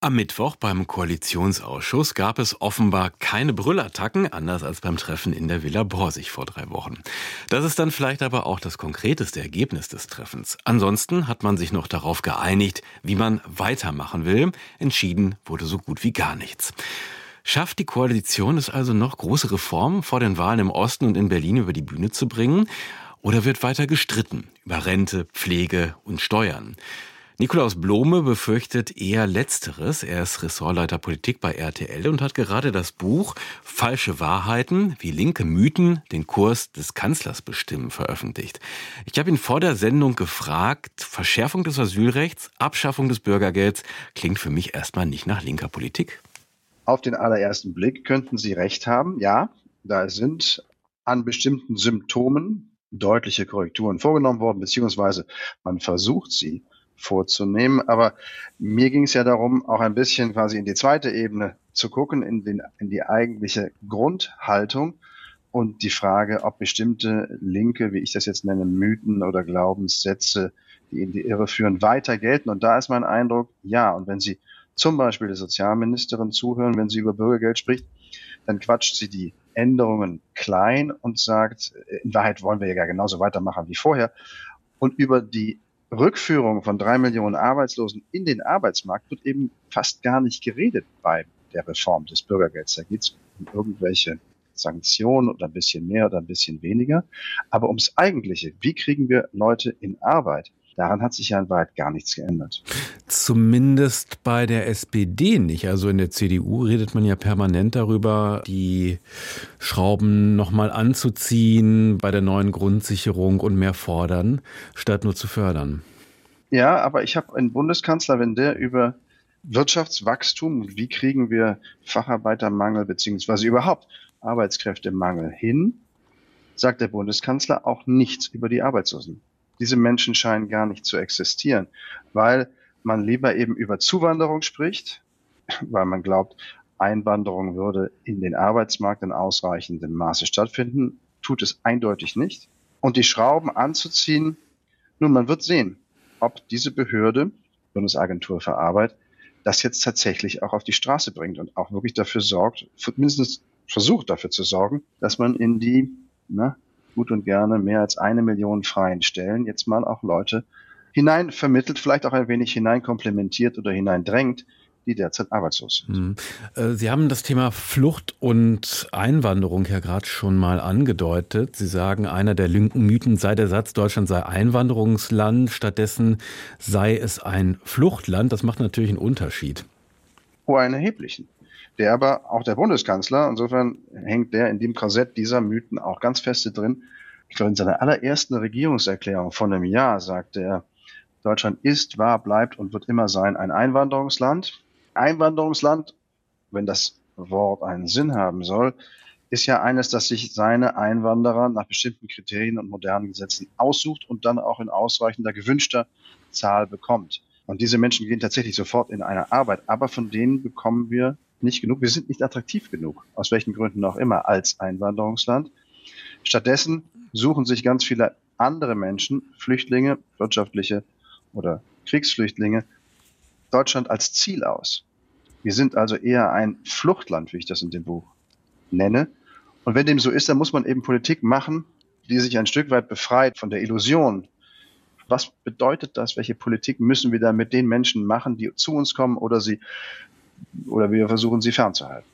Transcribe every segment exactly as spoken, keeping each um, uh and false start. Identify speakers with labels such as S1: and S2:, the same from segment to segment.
S1: Am Mittwoch beim Koalitionsausschuss gab es offenbar keine Brüllattacken, anders als beim Treffen in der Villa Borsig vor drei Wochen. Das ist dann vielleicht aber auch das konkreteste Ergebnis des Treffens. Ansonsten hat man sich noch darauf geeinigt, wie man weitermachen will. Entschieden wurde so gut wie gar nichts. Schafft die Koalition es also noch, große Reformen vor den Wahlen im Osten und in Berlin über die Bühne zu bringen? Oder wird weiter gestritten über Rente, Pflege und Steuern? Nikolaus Blome befürchtet eher Letzteres. Er ist Ressortleiter Politik bei R T L und hat gerade das Buch Falsche Wahrheiten, wie linke Mythen den Kurs des Kanzlers bestimmen, veröffentlicht. Ich habe ihn vor der Sendung gefragt, Verschärfung des Asylrechts, Abschaffung des Bürgergelds, klingt für mich erstmal nicht nach linker Politik.
S2: Auf den allerersten Blick könnten Sie recht haben. Ja, da sind an bestimmten Symptomen deutliche Korrekturen vorgenommen worden, beziehungsweise man versucht sie vorzunehmen. Aber mir ging es ja darum, auch ein bisschen quasi in die zweite Ebene zu gucken, in, den, in die eigentliche Grundhaltung und die Frage, ob bestimmte linke, wie ich das jetzt nenne, Mythen oder Glaubenssätze, die in die Irre führen, weiter gelten. Und da ist mein Eindruck, ja. Und wenn Sie zum Beispiel der Sozialministerin zuhören, wenn sie über Bürgergeld spricht, dann quatscht sie die Änderungen klein und sagt, in Wahrheit wollen wir ja genauso weitermachen wie vorher. Und über die Rückführung von drei Millionen Arbeitslosen in den Arbeitsmarkt wird eben fast gar nicht geredet bei der Reform des Bürgergelds. Da geht es um irgendwelche Sanktionen oder ein bisschen mehr oder ein bisschen weniger. Aber ums Eigentliche, wie kriegen wir Leute in Arbeit? Daran hat sich ja in Wahrheit gar nichts geändert.
S1: Zumindest bei der S P D nicht. Also in der C D U redet man ja permanent darüber, die Schrauben nochmal anzuziehen bei der neuen Grundsicherung und mehr fordern, statt nur zu fördern.
S2: Ja, aber ich habe einen Bundeskanzler, wenn der über Wirtschaftswachstum, wie kriegen wir Facharbeitermangel beziehungsweise überhaupt Arbeitskräftemangel hin, sagt der Bundeskanzler auch nichts über die Arbeitslosen. Diese Menschen scheinen gar nicht zu existieren, weil man lieber eben über Zuwanderung spricht, weil man glaubt, Einwanderung würde in den Arbeitsmarkt in ausreichendem Maße stattfinden, tut es eindeutig nicht. Und die Schrauben anzuziehen, nun, man wird sehen, ob diese Behörde, Bundesagentur für Arbeit, das jetzt tatsächlich auch auf die Straße bringt und auch wirklich dafür sorgt, mindestens versucht dafür zu sorgen, dass man in die, na, gut und gerne mehr als eine Million freien Stellen jetzt mal auch Leute hinein vermittelt, vielleicht auch ein wenig hineinkomplementiert oder hineindrängt, die derzeit arbeitslos sind.
S1: Sie haben das Thema Flucht und Einwanderung ja gerade schon mal angedeutet. Sie sagen, einer der linken Mythen sei der Satz, Deutschland sei Einwanderungsland, stattdessen sei es ein Fluchtland. Das macht natürlich einen Unterschied.
S2: Oh, einen erheblichen. Der aber auch der Bundeskanzler, insofern hängt der in dem Korsett dieser Mythen auch ganz feste drin. Ich glaube, in seiner allerersten Regierungserklärung von einem Jahr sagte er, Deutschland ist, war, bleibt und wird immer sein ein Einwanderungsland. Einwanderungsland, wenn das Wort einen Sinn haben soll, ist ja eines, das sich seine Einwanderer nach bestimmten Kriterien und modernen Gesetzen aussucht und dann auch in ausreichender gewünschter Zahl bekommt. Und diese Menschen gehen tatsächlich sofort in eine Arbeit, aber von denen bekommen wir nicht genug. Wir sind nicht attraktiv genug, aus welchen Gründen auch immer, als Einwanderungsland. Stattdessen suchen sich ganz viele andere Menschen, Flüchtlinge, wirtschaftliche oder Kriegsflüchtlinge, Deutschland als Ziel aus. Wir sind also eher ein Fluchtland, wie ich das in dem Buch nenne. Und wenn dem so ist, dann muss man eben Politik machen, die sich ein Stück weit befreit von der Illusion. Was bedeutet das? Welche Politik müssen wir da mit den Menschen machen, die zu uns kommen oder sie oder wir versuchen, sie fernzuhalten?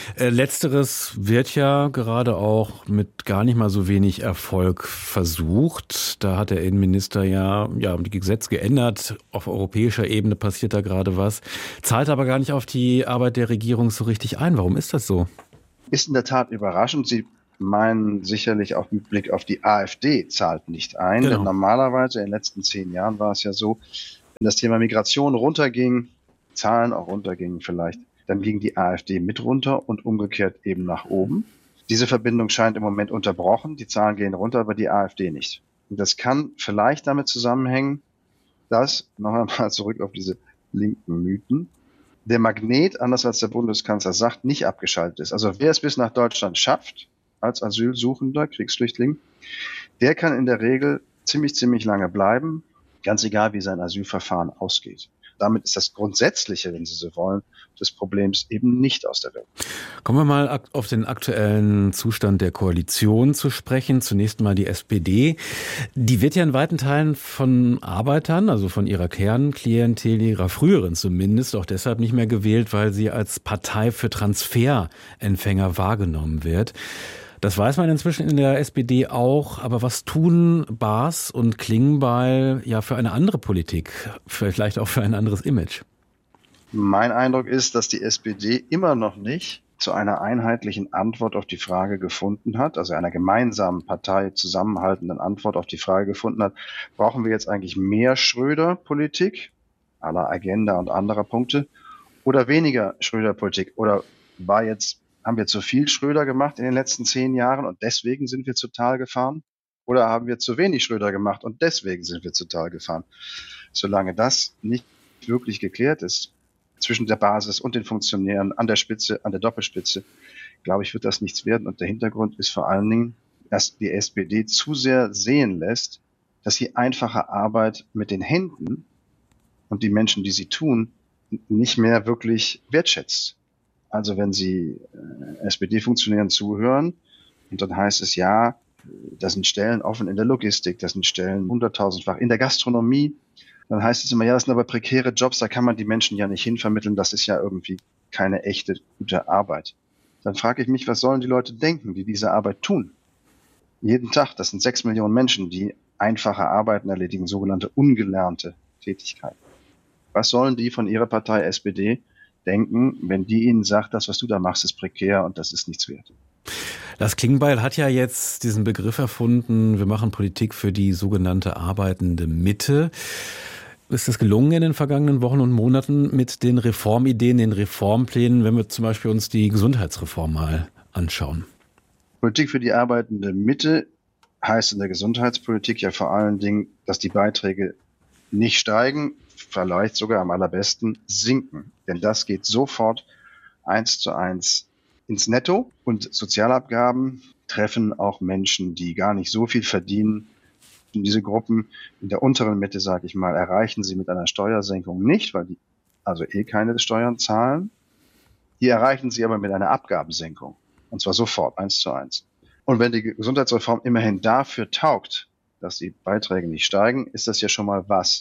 S1: Letzteres wird ja gerade auch mit gar nicht mal so wenig Erfolg versucht. Da hat der Innenminister ja, ja die Gesetze geändert. Auf europäischer Ebene passiert da gerade was. Zahlt aber gar nicht auf die Arbeit der Regierung so richtig ein. Warum ist das so?
S2: Ist in der Tat überraschend. Sie meinen sicherlich auch mit Blick auf die AfD zahlt nicht ein. Genau. Denn normalerweise in den letzten zehn Jahren war es ja so, wenn das Thema Migration runterging, Zahlen auch runtergingen vielleicht, dann ging die AfD mit runter und umgekehrt eben nach oben. Diese Verbindung scheint im Moment unterbrochen. Die Zahlen gehen runter, aber die AfD nicht. Und das kann vielleicht damit zusammenhängen, dass, noch einmal zurück auf diese linken Mythen, der Magnet, anders als der Bundeskanzler sagt, nicht abgeschaltet ist. Also wer es bis nach Deutschland schafft, als Asylsuchender, Kriegsflüchtling, der kann in der Regel ziemlich, ziemlich lange bleiben, ganz egal, wie sein Asylverfahren ausgeht. damit ist das Grundsätzliche, wenn Sie so wollen, des Problems eben nicht aus der Welt.
S1: Kommen wir mal auf den aktuellen Zustand der Koalition zu sprechen. Zunächst mal die S P D. Die wird ja in weiten Teilen von Arbeitern, also von ihrer Kernklientel, ihrer früheren zumindest, auch deshalb nicht mehr gewählt, weil sie als Partei für Transferempfänger wahrgenommen wird. Das weiß man inzwischen in der S P D auch, aber was tun Baas und Klingbeil ja für eine andere Politik, vielleicht auch für ein anderes Image?
S2: Mein Eindruck ist, dass die S P D immer noch nicht zu einer einheitlichen Antwort auf die Frage gefunden hat, also einer gemeinsamen Partei zusammenhaltenden Antwort auf die Frage gefunden hat, brauchen wir jetzt eigentlich mehr Schröder-Politik, à la Agenda und anderer Punkte, oder weniger Schröder-Politik? Oder war jetzt haben wir zu viel Schröder gemacht in den letzten zehn Jahren und deswegen sind wir zu Tal gefahren? Oder haben wir zu wenig Schröder gemacht und deswegen sind wir zu Tal gefahren? Solange das nicht wirklich geklärt ist, zwischen der Basis und den Funktionären an der Spitze, an der Doppelspitze, glaube ich, wird das nichts werden. Und der Hintergrund ist vor allen Dingen, dass die S P D zu sehr sehen lässt, dass sie einfache Arbeit mit den Händen und die Menschen, die sie tun, nicht mehr wirklich wertschätzt. Also wenn Sie äh, S P D-Funktionären zuhören und dann heißt es, ja, da sind Stellen offen in der Logistik, da sind Stellen hunderttausendfach in der Gastronomie, dann heißt es immer, ja, das sind aber prekäre Jobs, da kann man die Menschen ja nicht hinvermitteln, das ist ja irgendwie keine echte, gute Arbeit. Dann frage ich mich, was sollen die Leute denken, die diese Arbeit tun? Jeden Tag, das sind sechs Millionen Menschen, die einfache Arbeiten erledigen, sogenannte ungelernte Tätigkeiten. Was sollen die von ihrer Partei S P D denken, wenn die ihnen sagt, das, was du da machst, ist prekär und das ist nichts wert?
S1: Lars Klingbeil hat ja jetzt diesen Begriff erfunden, wir machen Politik für die sogenannte arbeitende Mitte. Ist es gelungen in den vergangenen Wochen und Monaten mit den Reformideen, den Reformplänen, wenn wir zum Beispiel uns die Gesundheitsreform mal anschauen?
S2: Politik für die arbeitende Mitte heißt in der Gesundheitspolitik ja vor allen Dingen, dass die Beiträge nicht steigen, vielleicht sogar am allerbesten sinken. Denn das geht sofort eins zu eins ins Netto. Und Sozialabgaben treffen auch Menschen, die gar nicht so viel verdienen. Und diese Gruppen in der unteren Mitte, sage ich mal, erreichen sie mit einer Steuersenkung nicht, weil die also eh keine Steuern zahlen. Die erreichen sie aber mit einer Abgabensenkung. Und zwar sofort, eins zu eins. Und wenn die Gesundheitsreform immerhin dafür taugt, dass die Beiträge nicht steigen, ist das ja schon mal was.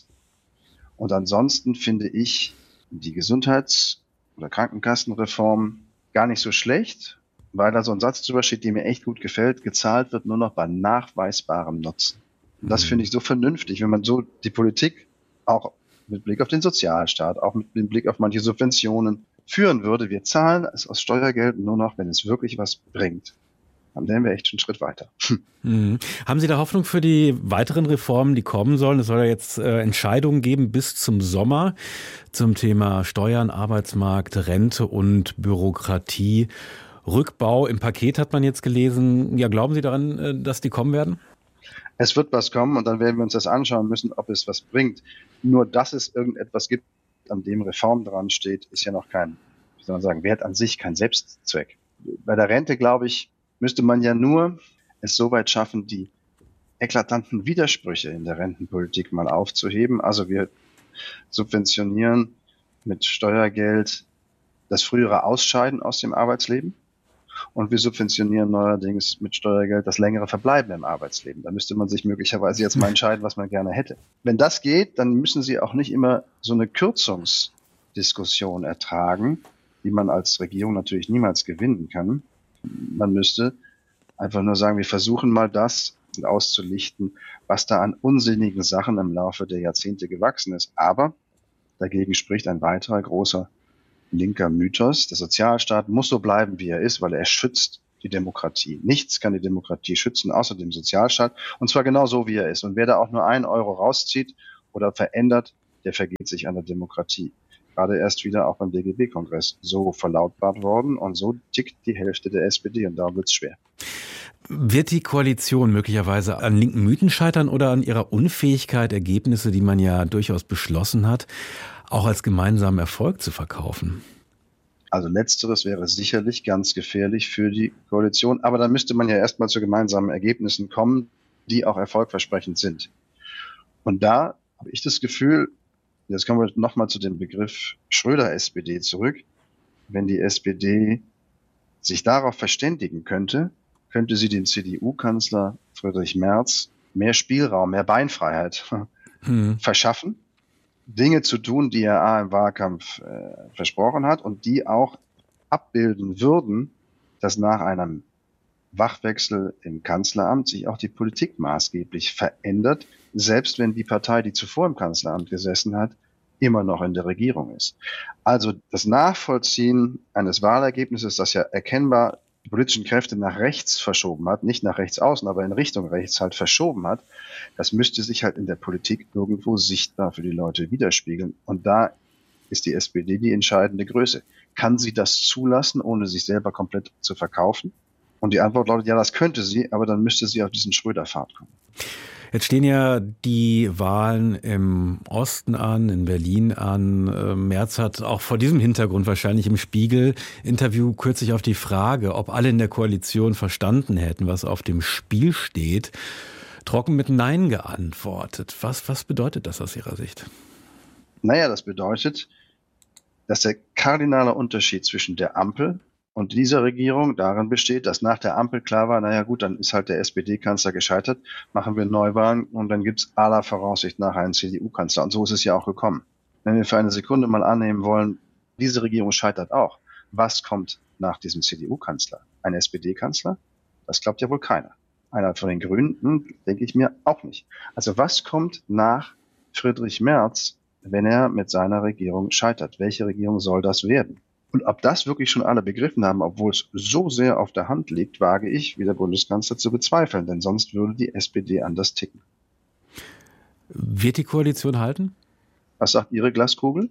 S2: Und ansonsten finde ich die Gesundheits- oder Krankenkassenreform gar nicht so schlecht, weil da so ein Satz drüber steht, der mir echt gut gefällt. Gezahlt wird nur noch bei nachweisbarem Nutzen. Und das finde ich so vernünftig, wenn man so die Politik auch mit Blick auf den Sozialstaat, auch mit Blick auf manche Subventionen führen würde. Wir zahlen es aus Steuergeld nur noch, wenn es wirklich was bringt. Dann wären wir echt schon einen Schritt weiter.
S1: Mhm. Haben Sie da Hoffnung für die weiteren Reformen, die kommen sollen? Es soll ja jetzt äh, Entscheidungen geben bis zum Sommer zum Thema Steuern, Arbeitsmarkt, Rente und Bürokratie. Rückbau im Paket hat man jetzt gelesen. Ja, glauben Sie daran, äh, dass die kommen werden?
S2: Es wird was kommen und dann werden wir uns das anschauen müssen, ob es was bringt. Nur, dass es irgendetwas gibt, an dem Reform dran steht, ist ja noch kein, wie soll man sagen, Wert an sich, kein Selbstzweck. Bei der Rente, glaube ich, müsste man ja nur es so weit schaffen, die eklatanten Widersprüche in der Rentenpolitik mal aufzuheben. Also wir subventionieren mit Steuergeld das frühere Ausscheiden aus dem Arbeitsleben und wir subventionieren neuerdings mit Steuergeld das längere Verbleiben im Arbeitsleben. Da müsste man sich möglicherweise jetzt mal entscheiden, was man gerne hätte. Wenn das geht, dann müssen Sie auch nicht immer so eine Kürzungsdiskussion ertragen, die man als Regierung natürlich niemals gewinnen kann. Man müsste einfach nur sagen, wir versuchen mal das auszulichten, was da an unsinnigen Sachen im Laufe der Jahrzehnte gewachsen ist. Aber dagegen spricht ein weiterer großer linker Mythos. Der Sozialstaat muss so bleiben, wie er ist, weil er schützt die Demokratie. Nichts kann die Demokratie schützen, außer dem Sozialstaat. Und zwar genau so, wie er ist. Und wer da auch nur einen Euro rauszieht oder verändert, der vergeht sich an der Demokratie. Gerade erst wieder auch beim D G B-Kongress so verlautbart worden. Und so tickt die Hälfte der S P D. Und da wird es schwer.
S1: Wird die Koalition möglicherweise an linken Mythen scheitern oder an ihrer Unfähigkeit, Ergebnisse, die man ja durchaus beschlossen hat, auch als gemeinsamen Erfolg zu verkaufen?
S2: Also letzteres wäre sicherlich ganz gefährlich für die Koalition. Aber dann müsste man ja erstmal zu gemeinsamen Ergebnissen kommen, die auch erfolgversprechend sind. Und da habe ich das Gefühl, Jetzt kommen wir nochmal zu dem Begriff Schröder-S P D zurück. Wenn die S P D sich darauf verständigen könnte, könnte sie dem C D U-Kanzler Friedrich Merz mehr Spielraum, mehr Beinfreiheit hm. verschaffen, Dinge zu tun, die er A im Wahlkampf äh, versprochen hat und die auch abbilden würden, dass nach einem Wachwechsel im Kanzleramt sich auch die Politik maßgeblich verändert, selbst wenn die Partei, die zuvor im Kanzleramt gesessen hat, immer noch in der Regierung ist. Also das Nachvollziehen eines Wahlergebnisses, das ja erkennbar die politischen Kräfte nach rechts verschoben hat, nicht nach rechts außen, aber in Richtung rechts halt verschoben hat, das müsste sich halt in der Politik irgendwo sichtbar für die Leute widerspiegeln. Und da ist die S P D die entscheidende Größe. Kann sie das zulassen, ohne sich selber komplett zu verkaufen? Und die Antwort lautet, ja, das könnte sie, aber dann müsste sie auf diesen Schröder-Pfad kommen.
S1: Jetzt stehen ja die Wahlen im Osten an, in Berlin an. Merz hat auch vor diesem Hintergrund wahrscheinlich im Spiegel-Interview kürzlich auf die Frage, ob alle in der Koalition verstanden hätten, was auf dem Spiel steht, trocken mit Nein geantwortet. Was, was bedeutet das aus Ihrer Sicht?
S2: Naja, das bedeutet, dass der kardinale Unterschied zwischen der Ampel und dieser Regierung darin besteht, dass nach der Ampel klar war, naja gut, dann ist halt der S P D-Kanzler gescheitert, machen wir Neuwahlen und dann gibt's aller Voraussicht nach einen C D U-Kanzler. Und so ist es ja auch gekommen. Wenn wir für eine Sekunde mal annehmen wollen, diese Regierung scheitert auch, was kommt nach diesem C D U-Kanzler? Ein S P D-Kanzler? Das glaubt ja wohl keiner. Einer von den Grünen? Hm, denke ich mir auch nicht. Also was kommt nach Friedrich Merz, wenn er mit seiner Regierung scheitert? Welche Regierung soll das werden? Und ob das wirklich schon alle begriffen haben, obwohl es so sehr auf der Hand liegt, wage ich, wie der Bundeskanzler, zu bezweifeln. Denn sonst würde die S P D anders ticken.
S1: Wird die Koalition halten?
S2: Was sagt Ihre Glaskugel?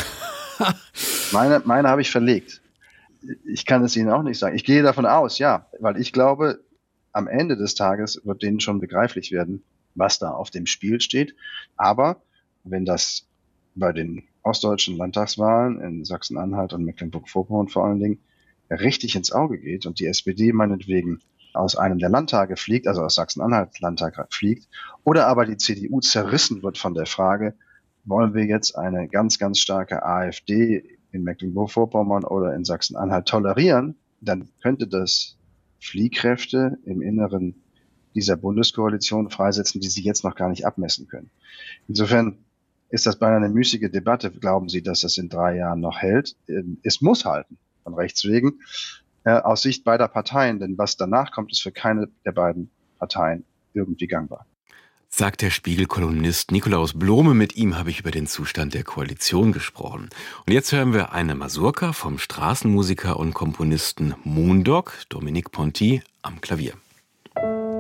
S2: meine, meine habe ich verlegt. Ich kann es Ihnen auch nicht sagen. Ich gehe davon aus, ja. Weil ich glaube, am Ende des Tages wird denen schon begreiflich werden, was da auf dem Spiel steht. Aber wenn das bei den ostdeutschen Landtagswahlen in Sachsen-Anhalt und Mecklenburg-Vorpommern vor allen Dingen richtig ins Auge geht und die S P D meinetwegen aus einem der Landtage fliegt, also aus Sachsen-Anhalt Landtag fliegt, oder aber die C D U zerrissen wird von der Frage, wollen wir jetzt eine ganz, ganz starke AfD in Mecklenburg-Vorpommern oder in Sachsen-Anhalt tolerieren, dann könnte das Fliehkräfte im Inneren dieser Bundeskoalition freisetzen, die sie jetzt noch gar nicht abmessen können. Insofern ist das beinahe eine müßige Debatte. Glauben Sie, dass das in drei Jahren noch hält? Es muss halten, von Rechts wegen, äh, aus Sicht beider Parteien. Denn was danach kommt, ist für keine der beiden Parteien irgendwie gangbar.
S1: Sagt der Spiegel-Kolumnist Nikolaus Blome. Mit ihm habe ich über den Zustand der Koalition gesprochen. Und jetzt hören wir eine Mazurka vom Straßenmusiker und Komponisten Moondog, Dominique Ponty, am Klavier.